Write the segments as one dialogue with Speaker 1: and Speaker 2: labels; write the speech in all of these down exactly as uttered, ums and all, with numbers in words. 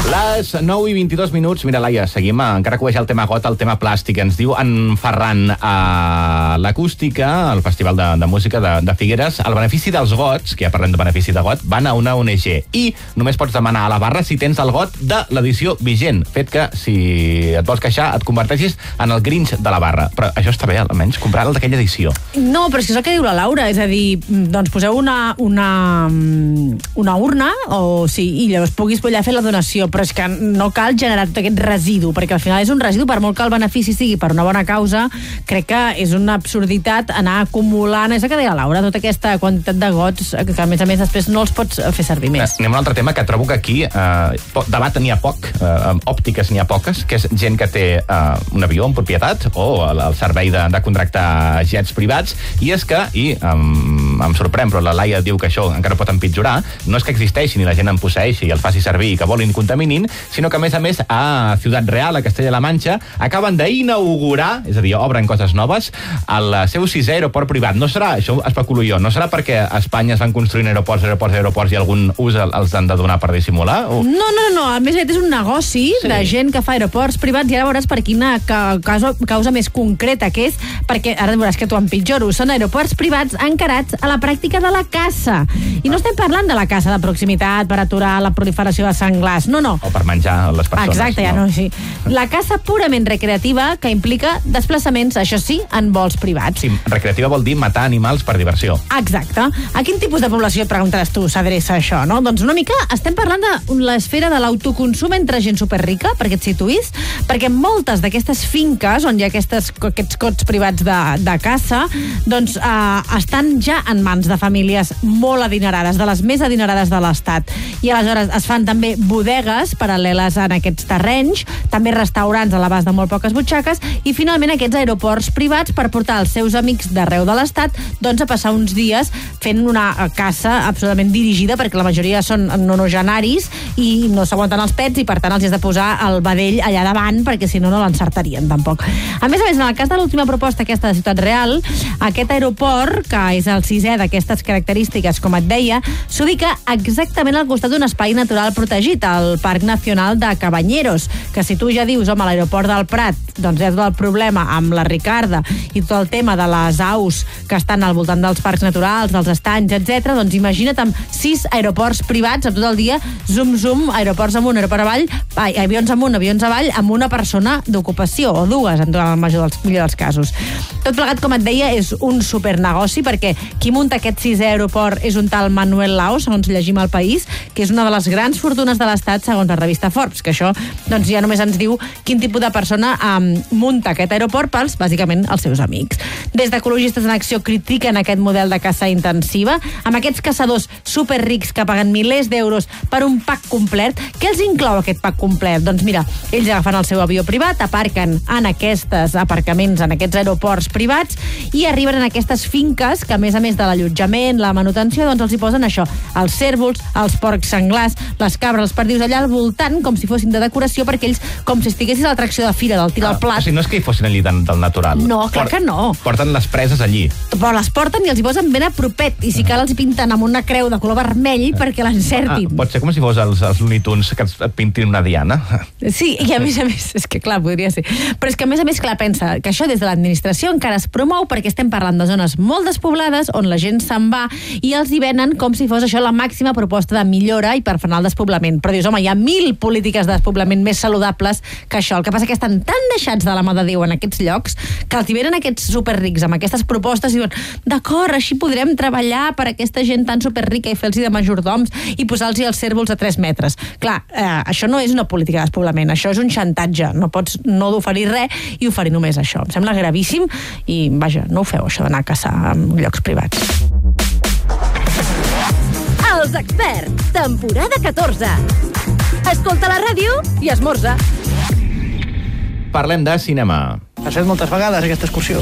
Speaker 1: Les nou i vint-i-dos minuts. Mira, Laia, seguim, encara que ho el tema got, el tema plàstic. Ens diu en Ferran, a l'Acústica, al Festival de, de Música de, de Figueres, el benefici dels gots, que ja parlem de benefici de got, van a una O N G. I només pots demanar a la barra si tens el got de l'edició vigent. Fet que, si et vols queixar, et converteixis en el Grinch de la barra. Però això està bé, almenys, comprar el d'aquella edició.
Speaker 2: No, però és que és el que diu la Laura. És a dir, doncs poseu una, una, una urna, o sí, i llavors puguis allà fer la donació. Però és que no cal generar tot aquest residu, perquè al final és un residu, per molt que el benefici sigui per una bona causa, crec que és una absurditat anar acumulant, és el que deia Laura, tota aquesta quantitat de gots que a més a més després no els pots fer servir més.
Speaker 1: Anem a un altre tema que trobo que aquí eh, debat n'hi ha poc, eh, òptiques n'hi ha poques, que és gent que té eh, un avió en propietat o el, el servei de, de contractar jets privats, i és que, i em, em sorprèn, però la Laia diu que això encara pot empitjorar, no és que existeixi ni la gent en posseixi i el faci servir i que volin contaminar, sinó que, a més a més, a Ciutat Real, a Castella-La Manxa, acaben d'inaugurar, és a dir, obren coses noves, el seu sisè aeroport privat. No serà, això ho especulo jo, no serà perquè a Espanya es van construint aeroports, aeroports, aeroports i algun ús els han de donar per dissimular? O...
Speaker 2: No, no, no, a més és un negoci sí. de gent que fa aeroports privats, i ara veuràs per quina causa, causa més concreta, que és perquè, ara veuràs que t'ho empitjoro, són aeroports privats encarats a la pràctica de la caça. I no estem parlant de la caça de proximitat per aturar la proliferació de senglars, no, no.
Speaker 1: O per menjar les persones.
Speaker 2: Exacte, ja no, sí. La caça purament recreativa que implica desplaçaments, això sí, en vols privats.
Speaker 1: Sí, recreativa vol dir matar animals per diversió.
Speaker 2: Exacte. A quin tipus de població, et preguntaràs tu, s'adreça això, no? Doncs una mica estem parlant de l'esfera de l'autoconsum entre gent superrica, perquè et situïs, perquè moltes d'aquestes finques on hi ha aquestes, aquests cots privats de, de caça, doncs eh, estan ja en mans de famílies molt adinerades, de les més adinerades de l'Estat. I aleshores es fan també bodegues paral·leles en aquests terrenys, també restaurants a l'abast de molt poques butxaques, i finalment aquests aeroports privats per portar els seus amics d'arreu de l'Estat doncs a passar uns dies fent una caça absolutament dirigida, perquè la majoria són nonogenaris i no s'aguanten els pets, i per tant els has de posar el vedell allà davant, perquè si no, no l'encertarien tampoc. A més a més, en el cas de l'última proposta aquesta de Ciutat Real, aquest aeroport, que és el sisè d'aquestes característiques, com et deia, s'ubica exactament al costat d'un espai natural protegit, el Parc Nacional de Cabanyeros, que si tu ja dius, home, l'aeroport del Prat, doncs és el problema amb la Ricarda i tot el tema de les aus que estan al voltant dels parcs naturals, dels estanys, etcètera, doncs imagina't amb sis aeroports privats a tot el dia, zum, zum, aeroports amunt, aeroport avall, ai, avions amunt, avions avall, amb una persona d'ocupació, o dues, en el major dels, millor dels casos. Tot plegat, com et deia, és un supernegoci, perquè qui munta aquest sisè aeroport és un tal Manuel Lao, segons llegim al País, que és una de les grans fortunes de l'Estat, segons la revista Forbes, que això doncs, ja només ens diu quin tipus de persona um, munta aquest aeroport pels, bàsicament, els seus amics. Des d'Ecologistes en Acció critiquen aquest model de caça intensiva, amb aquests caçadors superrics que paguen milers d'euros per un pack complet. Què els inclou aquest pack complet? Doncs mira, ells agafen el seu avió privat, aparquen en aquests aparcaments, en aquests aeroports privats, i arriben en aquestes finques que, a més a més de l'allotjament, la manutenció, doncs els hi posen això, els cérvols, els porcs senglars, les cabres, els perdius allà al voltant, com si fossin de decoració, perquè ells, com si estiguessis a l'atracció de fira del tir al plat.
Speaker 1: O sigui, no és que hi fossin allí del, del natural.
Speaker 2: No, clar que no.
Speaker 1: Porten les preses allí.
Speaker 2: Però les porten i els hi posen ben a propet, i si cal els hi pinten amb una creu de color vermell perquè l'encertin.
Speaker 1: Ah, pot ser com si fos els, els Looney Tunes que et pintin una diana.
Speaker 2: Sí, i a més a més, és que clar, podria ser. Però és que a més a més, clar, pensa que això des de l'administració encara es promou perquè estem parlant de zones molt despoblades on la gent se'n va i els hi venen com si fos això la màxima proposta de millora i per frenar el despoblament. Però dius, home, hi ha mil polítiques de despoblament més saludables que això. El que passa que estan tan deixats de la mà de Déu en aquests llocs que els hi venen aquests superrics amb aquestes propostes i diuen, d'acord, així podrem treballar per aquesta gent tan superrica i fer-los de majordoms i posar-los els cérvols a tres metres. Clar, eh, això no és una política de despoblament, això és un xantatge. No pots no d'oferir res i oferir només això. Em sembla gravíssim i, vaja, no ho feu, això d'anar a caçar en llocs privats.
Speaker 3: Els experts, temporada catorze. Escolta la ràdio i esmorza.
Speaker 1: Parlem de cinema.
Speaker 4: Has fet moltes vegades aquesta excursió?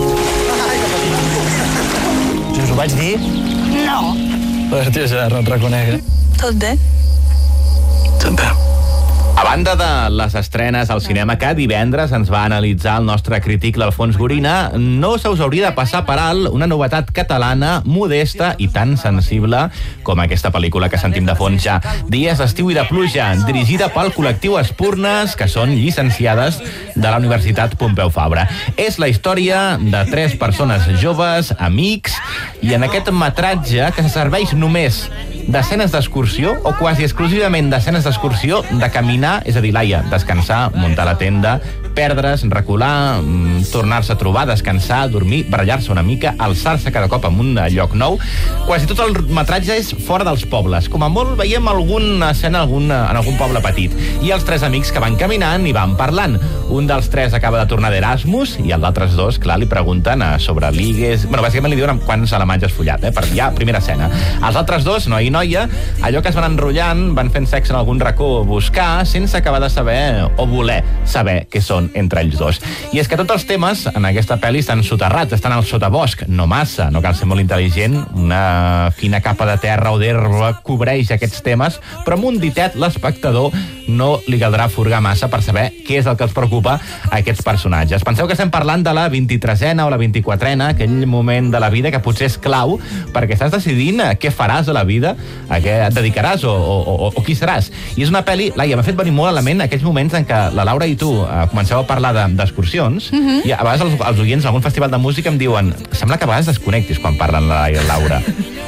Speaker 4: Si us ho vaig dir?
Speaker 3: No.
Speaker 4: Però, tio, ja no et reconec, eh?
Speaker 3: Tot bé?
Speaker 4: Tot bé.
Speaker 1: Abans A banda de les estrenes al cinema que divendres ens va analitzar el nostre crític l'Alfons Gorina, no se us hauria de passar per alt una novetat catalana modesta i tan sensible com aquesta pel·lícula que sentim de fons ja. Dies d'estiu i de pluja, dirigida pel col·lectiu Espurnes, que són llicenciades de la Universitat Pompeu Fabra. És la història de tres persones joves, amics, i en aquest metratge que se serveix només d'escenes d'excursió, o quasi exclusivament d'escenes d'excursió, de caminar, és a dir, Laia, descansar, muntar la tenda, perdre's, recular, tornar-se a trobar, descansar, dormir, barallar-se una mica, alçar-se cada cop en un lloc nou. Quasi tot el metratge és fora dels pobles. Com a molt veiem alguna escena algun, en algun poble petit. I els tres amics que van caminant i van parlant. Un dels tres acaba de tornar d'Erasmus i els altres dos, clar, li pregunten sobre ligues... Bueno, bàsicament li diuen quants alemanys has follat, eh? Per ja, primera escena. Els altres dos, noi i noia, allò que es van enrotllant, van fent sexe en algun racó a buscar, sense acabar de saber o voler saber què són entre ells dos. I és que tots els temes en aquesta pel·li estan soterrats, estan al sotabosc, no massa, no cal ser molt intel·ligent, una fina capa de terra o d'herba cobreix aquests temes, però amb un ditet l'espectador no li caldrà furgar massa per saber què és el que els preocupa a aquests personatges. Penseu que estem parlant de la vint-i-tresena o la vint-i-quatrena, aquell moment de la vida que potser és clau perquè estàs decidint què faràs a la vida, a què et dedicaràs o, o, o, o qui seràs. I és una pel·li, Laia, m'ha fet venir molt a la ment aquells moments en què la Laura i tu eh, comenceu a parlar d'excursions, de, uh-huh. i a vegades els, els oients en algun festival de música em diuen sembla que a vegades desconnectis quan parlen la Laia i la Laura.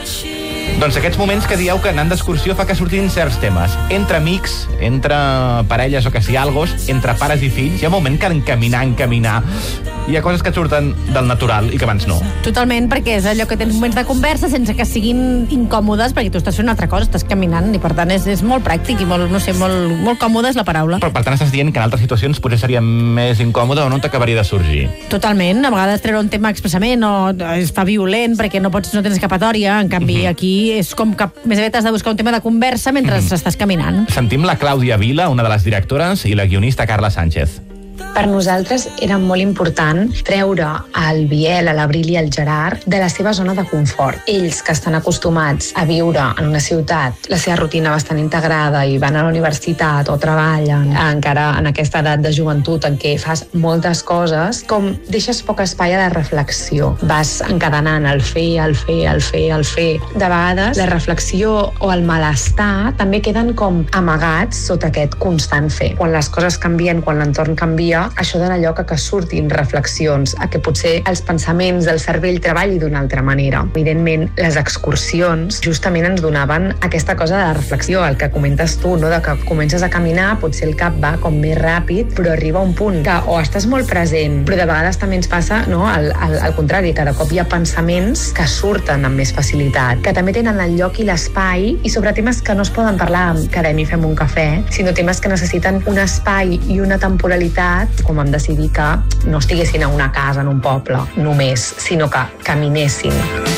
Speaker 1: Doncs aquests moments que dieu que anant d'excursió fa que sortin certs temes. Entre amics, entre parelles o que sigui algos, entre pares i fills, hi ha un moment que en caminar, en caminar, hi ha coses que et surten del natural i que abans no.
Speaker 2: Totalment, perquè és allò que tens moments de conversa sense que siguin incòmodes, perquè tu estàs fent una altra cosa, estàs caminant, i per tant és, és molt pràctic i molt, no sé, molt, molt còmode és la paraula.
Speaker 1: Però per tant estàs dient que en altres situacions potser seria més incòmode o no t'acabaria de sorgir.
Speaker 2: Totalment, a vegades treure un tema expressament o es fa violent perquè no pots, no tens escapatòria, en canvi mm-hmm. aquí és com que més aviat has de buscar un tema de conversa mentre mm-hmm. estàs caminant.
Speaker 1: Sentim la Clàudia Vila, una de les directores, i la guionista Carla Sánchez.
Speaker 5: Per nosaltres era molt important treure el Biel, l'Abril i el Gerard de la seva zona de confort. Ells, que estan acostumats a viure en una ciutat, la seva rutina bastant integrada i van a la universitat o treballen, encara en aquesta edat de joventut en què fas moltes coses, com deixes poc espai a la reflexió. Vas encadenant el fer, el fer, el fer, el fer. De vegades la reflexió o el malestar també queden com amagats sota aquest constant fer. Quan les coses canvien, quan l'entorn canvia, això dona lloc a que surtin reflexions, a que potser els pensaments del cervell treballi d'una altra manera. Evidentment, les excursions justament ens donaven aquesta cosa de la reflexió, el que comentes tu, no? De que comences a caminar, potser el cap va com més ràpid, però arriba un punt que o estàs molt present, però de vegades també ens passa, no? al, al, al contrari, que de cop hi ha pensaments que surten amb més facilitat, que també tenen el lloc i l'espai, i sobre temes que no es poden parlar amb quedem i fem un cafè, sinó temes que necessiten un espai i una temporalitat, com vam decidir que no estiguessin a una casa, en un poble, només, sinó que caminessin.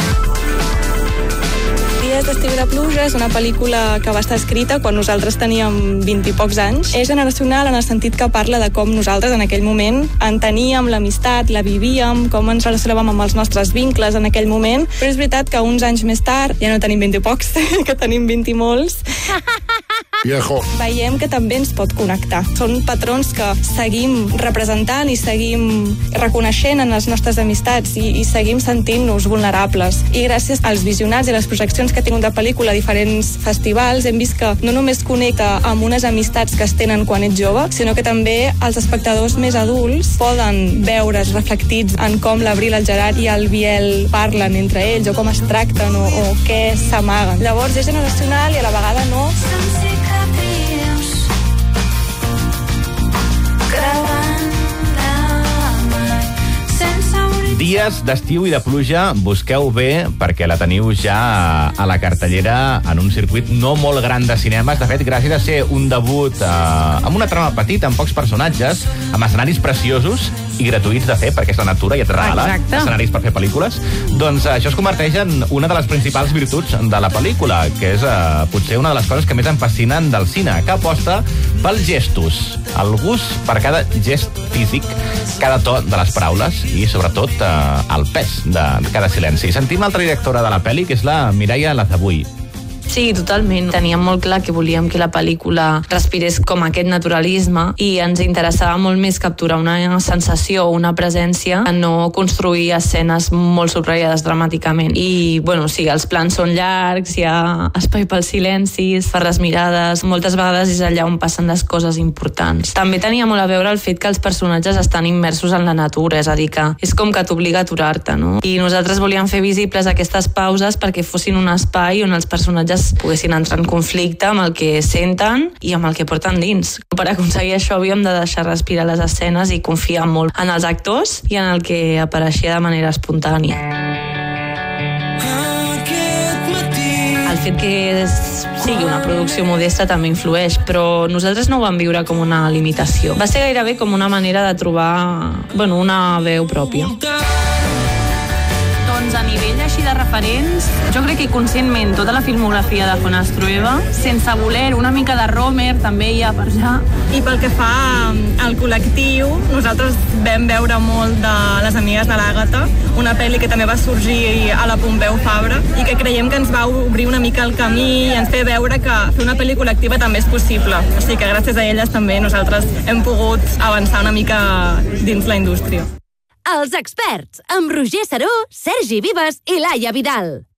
Speaker 6: Dies d'estiu i de pluja és una pel·lícula que va estar escrita quan nosaltres teníem vint i pocs anys. És generacional en el sentit que parla de com nosaltres en aquell moment enteníem l'amistat, la vivíem, com ens relacionàvem amb els nostres vincles en aquell moment, però és veritat que uns anys més tard, ja no tenim vint i pocs, que tenim vint i molts, Viejo. Veiem que també ens pot connectar. Són patrons que seguim representant i seguim reconeixent en les nostres amistats i, i seguim sentint-nos vulnerables. I gràcies als visionats i les projeccions que ha tingut de pel·lícula a diferents festivals hem vist que no només connecta amb unes amistats que es tenen quan ets jove, sinó que també els espectadors més adults poden veure's reflectits en com l'Abril, el Gerard i el Biel parlen entre ells o com es tracten o, o què s'amaguen. Llavors és generacional i a la vegada no.
Speaker 1: Dies d'estiu i de pluja, busqueu bé perquè la teniu ja a la cartellera en un circuit no molt gran de cinemes. De fet, gràcies a ser un debut eh, amb una trama petita, amb pocs personatges, amb escenaris preciosos i gratuïts de fer, perquè és la natura i et regala
Speaker 2: Exacte.
Speaker 1: escenaris per fer pel·lícules, doncs això es converteix en una de les principals virtuts de la pel·lícula, que és eh, potser una de les coses que més em fascinen del cine, que aposta pels gestos, el gust per cada gest físic, cada to de les paraules i, sobretot, eh, el pes de cada silenci. Sentim l'altra directora de la pel·li, que és la Mireia Lazabuy.
Speaker 7: Sí, totalment. Teníem molt clar que volíem que la pel·lícula respirés com aquest naturalisme i ens interessava molt més capturar una sensació o una presència que no construir escenes molt subratllades dramàticament. I, bueno, sí, els plans són llargs, hi ha espai pels silencis, per les mirades, moltes vegades és allà on passen les coses importants. També tenia molt a veure el fet que els personatges estan immersos en la natura, és a dir, que és com que t'obliga a aturar-te, no? I nosaltres volíem fer visibles aquestes pauses perquè fossin un espai on els personatges poguessin entrar en conflicte amb el que senten i amb el que porten dins. Per aconseguir això havíem de deixar respirar les escenes i confiar molt en els actors i en el que apareixia de manera espontània. El fet que sigui una producció modesta també influeix, però nosaltres no ho vam viure com una limitació. Va ser gairebé com una manera de trobar, bueno, una veu pròpia. Doncs a nivell així de referents, jo crec que conscientment tota la filmografia de Von Strueva, sense voler una mica de Romer també hi ha per allà.
Speaker 6: I pel que fa al col·lectiu, nosaltres vam veure molt de Les amigues de l'Àgata, una pel·li que també va sorgir a la Pompeu Fabra i que creiem que ens va obrir una mica el camí i ens fer veure que fer una pel·li col·lectiva també és possible. O sigui que gràcies a elles també nosaltres hem pogut avançar una mica dins la indústria.
Speaker 3: Els experts, amb Roger Saró, Sergi Vives i Laia Vidal.